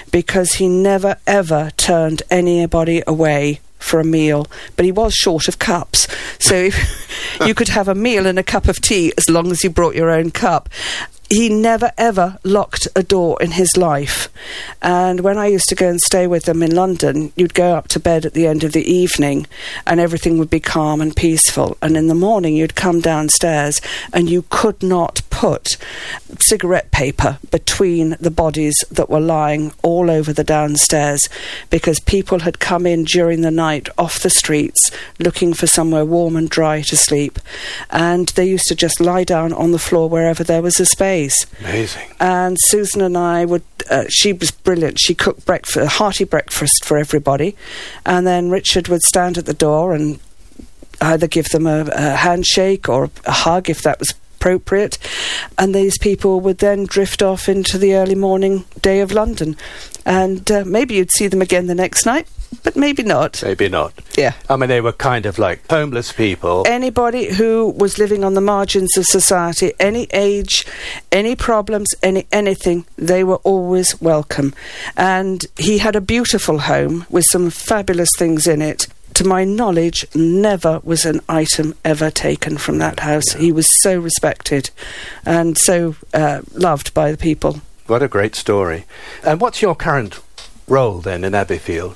because he never ever turned anybody away for a meal, but he was short of cups, so you could have a meal and a cup of tea as long as you brought your own cup. He never ever locked a door in his life, and when I used to go and stay with them in London, you'd go up to bed at the end of the evening and everything would be calm and peaceful, and in the morning you'd come downstairs and you could not put cigarette paper between the bodies that were lying all over the downstairs, because people had come in during the night off the streets looking for somewhere warm and dry to sleep, and they used to just lie down on the floor wherever there was a space. Amazing. And Susan and I would, she was brilliant. She cooked breakfast, a hearty breakfast for everybody, and then Richard would stand at the door and either give them a handshake or a hug if that was appropriate, and these people would then drift off into the early morning day of London, and maybe you'd see them again the next night, but maybe not. Maybe not. Yeah. I mean, they were kind of like homeless people. Anybody who was living on the margins of society, any age, any problems, anything, they were always welcome. And he had a beautiful home with some fabulous things in it. To my knowledge, never was an item ever taken from that house. He was so respected and so loved by the people. What a great story. And what's your current role then in Abbeyfield?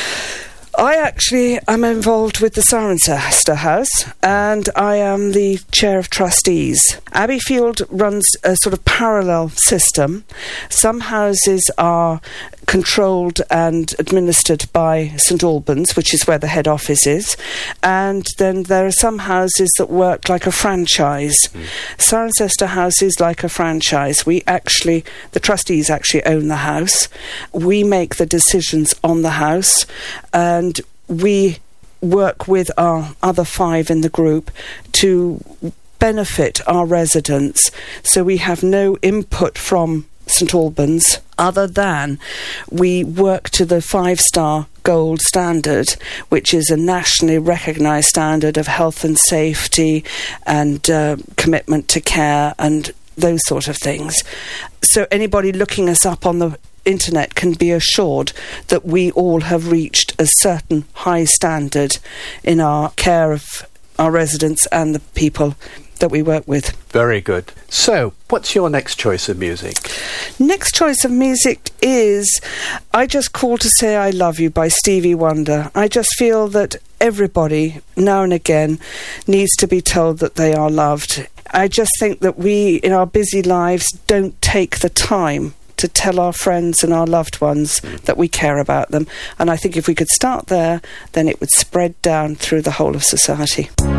I actually am involved with the Cirencester House, and I am the chair of trustees. Abbeyfield runs a sort of parallel system. Some houses are controlled and administered by St Albans, which is where the head office is, and then there are some houses that work like a franchise. Cirencester House is like a franchise. The trustees actually own the house. We make the decisions on the house, and we work with our other 5 in the group to benefit our residents. So we have no input from St Albans other than we work to the 5-star gold standard, which is a nationally recognised standard of health and safety and commitment to care and those sort of things. So anybody looking us up on the internet can be assured that we all have reached a certain high standard in our care of our residents and the people that we work with. Very good. So, what's your next choice of music? Next choice of music is I Just Called to Say I Love You by Stevie Wonder. I just feel that everybody, now and again, needs to be told that they are loved. I just think that we, in our busy lives, don't take the time to tell our friends and our loved ones that we care about them. And I think if we could start there, then it would spread down through the whole of society.